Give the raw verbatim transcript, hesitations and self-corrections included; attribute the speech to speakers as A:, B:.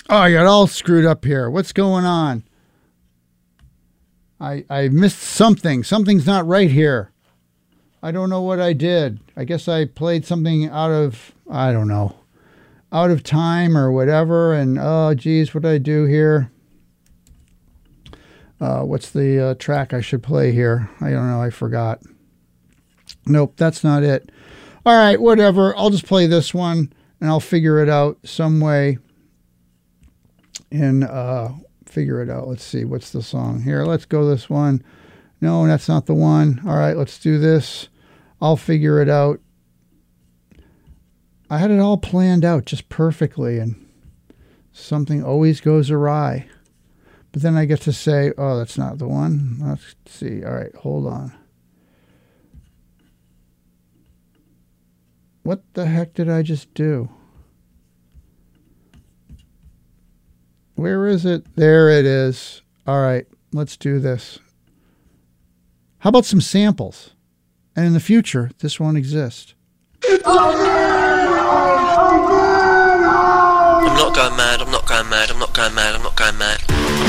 A: Oh, I got all screwed up here. What's going on? I I missed something. Something's not right here. I don't know what I did. I guess I played something out of, I don't know, out of time or whatever. And, oh, geez, what did I do here? Uh, what's the uh, track I should play here? I don't know. I forgot. Nope, that's not it. All right, whatever. I'll just play this one, and I'll figure it out some way. And uh, figure it out. Let's see. What's the song here? Let's go this one. No, that's not the one. All right, let's do this. I'll figure it out. I had it all planned out just perfectly, and something always goes awry. But then I get to say, oh, that's not the one. Let's see. All right, hold on. What the heck did I just do? Where is it? There it is. All right, let's do this. How about some samples? And in the future, this won't exist.
B: I'm not going mad, I'm not going mad, I'm not going mad, I'm not going mad.